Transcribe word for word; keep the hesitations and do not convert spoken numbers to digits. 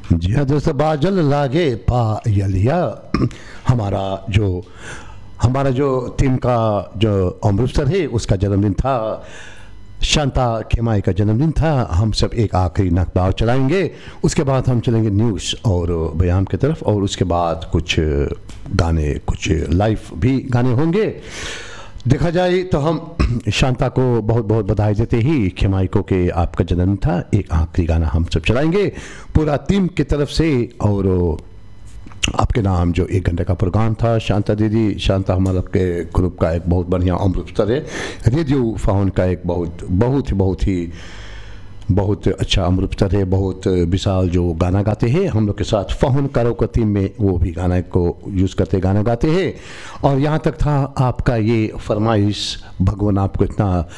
जी हाँ दोस्तों, बाजल लागे पायलिया। हमारा जो हमारा जो टीम का जो अमृतसर है उसका जन्मदिन था, शांता खेमाई का जन्मदिन था। हम सब एक आखिरी नकबाव चलाएंगे, उसके बाद हम चलेंगे न्यूज़ और बयान की तरफ, और उसके बाद कुछ गाने, कुछ लाइव भी गाने होंगे। देखा जाए तो हम शांता को बहुत बहुत बधाई देते ही खेमाई को कि आपका जन्म था, एक आखिरी गाना हम सब चलाएंगे पूरा टीम की तरफ से। और आपके नाम जो एक घंटे का प्रोग्राम था शांता दीदी, शांता हमारा के ग्रुप का एक बहुत बढ़िया अमृतसर है रेडियो फाउन का एक बहुत बहुत ही बहुत ही बहुत अच्छा अमृतसर है, बहुत विशाल जो गाना गाते हैं हम लोग के साथ फ़ोन करो का टीम में, वो भी गाना को यूज़ करते गाना गाते हैं। और यहाँ तक था आपका ये फरमाइश, भगवान आपको इतना